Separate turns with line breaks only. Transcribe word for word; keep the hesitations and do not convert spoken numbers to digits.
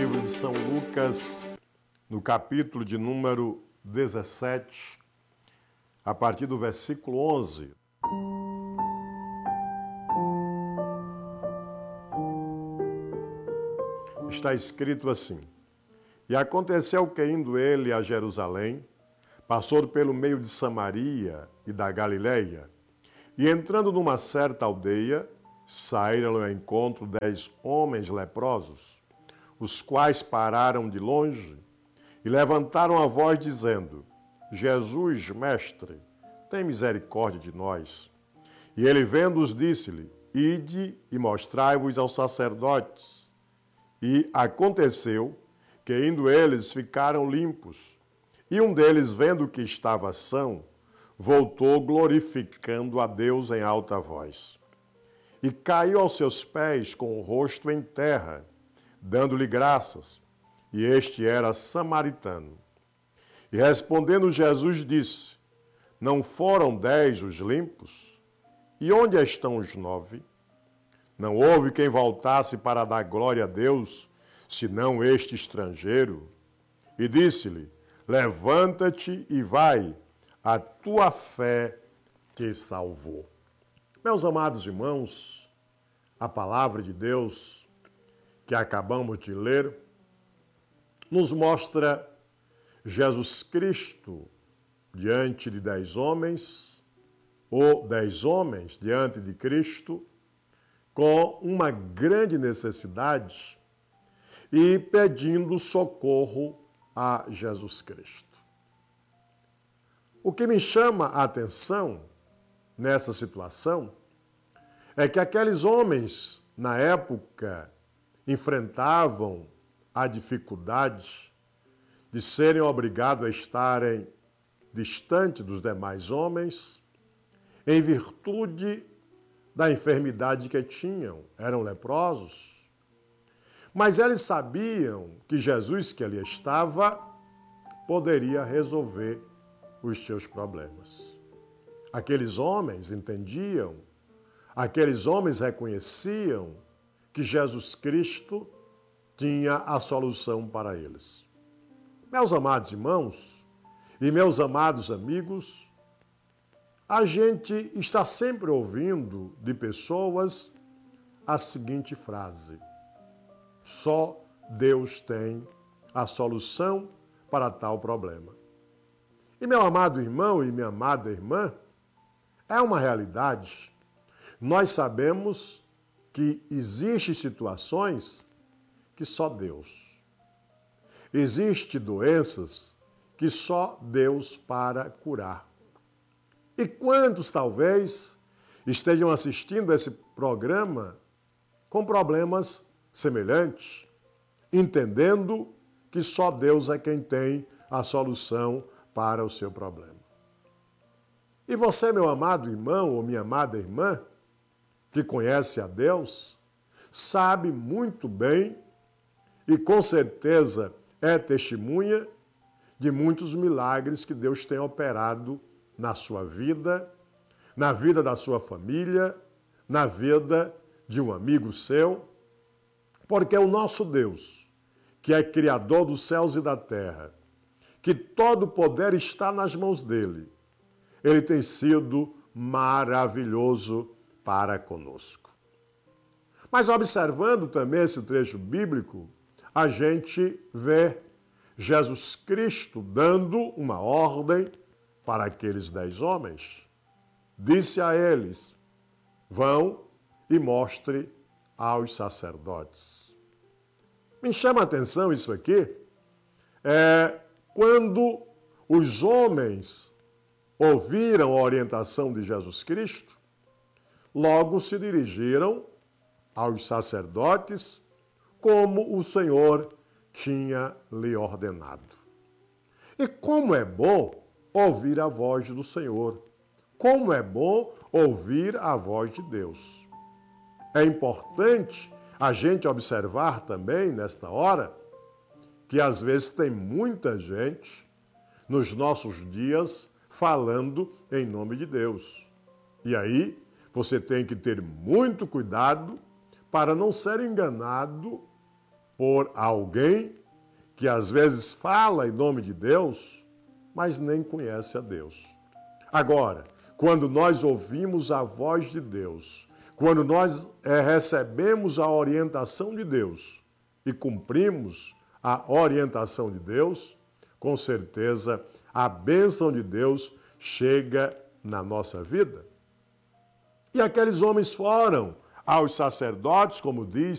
livro de São Lucas, no capítulo de número dezessete, a partir do versículo onze. Está escrito assim: E aconteceu que, indo ele a Jerusalém, passou pelo meio de Samaria e da Galileia, e entrando numa certa aldeia, saíram ao encontro dez homens leprosos, os quais pararam de longe e levantaram a voz dizendo: Jesus, mestre, tem misericórdia de nós. E ele, vendo-os, disse-lhe: Ide e mostrai-vos aos sacerdotes. E aconteceu que, indo eles, ficaram limpos. E um deles, vendo que estava são, voltou glorificando a Deus em alta voz. E caiu aos seus pés com o rosto em terra, dando-lhe graças. E este era samaritano. E respondendo Jesus disse: Não foram dez os limpos? E onde estão os nove? Não houve quem voltasse para dar glória a Deus, senão este estrangeiro. E disse-lhe: Levanta-te e vai, a tua fé te salvou. Meus amados irmãos, a palavra de Deus que acabamos de ler nos mostra Jesus Cristo diante de dez homens, ou dez homens diante de Cristo, com uma grande necessidade e pedindo socorro a Jesus Cristo. O que me chama a atenção nessa situação é que aqueles homens, na época, enfrentavam a dificuldade de serem obrigados a estarem distante dos demais homens em virtude da enfermidade que tinham. Eram leprosos. Mas eles sabiam que Jesus, que ali estava, poderia resolver os seus problemas. Aqueles homens entendiam, aqueles homens reconheciam que Jesus Cristo tinha a solução para eles. Meus amados irmãos e meus amados amigos, a gente está sempre ouvindo de pessoas a seguinte frase: só Deus tem a solução para tal problema. E meu amado irmão e minha amada irmã, é uma realidade. Nós sabemos que existem situações que só Deus. Existem doenças que só Deus para curar. E quantos talvez estejam assistindo esse programa com problemas semelhantes, entendendo que só Deus é quem tem a solução para o seu problema. E você, meu amado irmão ou minha amada irmã, que conhece a Deus, sabe muito bem e com certeza é testemunha de muitos milagres que Deus tem operado na sua vida, na vida da sua família, na vida de um amigo seu, porque o nosso Deus, que é Criador dos céus e da terra, que todo o poder está nas mãos dele, ele tem sido maravilhoso para conosco. Mas observando também esse trecho bíblico, a gente vê Jesus Cristo dando uma ordem para aqueles dez homens. Disse a eles: vão e mostre aos sacerdotes. Me chama a atenção isso aqui, é quando os homens ouviram a orientação de Jesus Cristo, logo se dirigiram aos sacerdotes, como o Senhor tinha lhe ordenado. E como é bom ouvir a voz do Senhor, como é bom ouvir a voz de Deus. É importante a gente observar também, nesta hora, que às vezes tem muita gente nos nossos dias falando em nome de Deus. E aí você tem que ter muito cuidado para não ser enganado por alguém que às vezes fala em nome de Deus, mas nem conhece a Deus. Agora, quando nós ouvimos a voz de Deus, quando nós é, recebemos a orientação de Deus e cumprimos a orientação de Deus, com certeza a bênção de Deus chega na nossa vida. E aqueles homens foram aos sacerdotes, como diz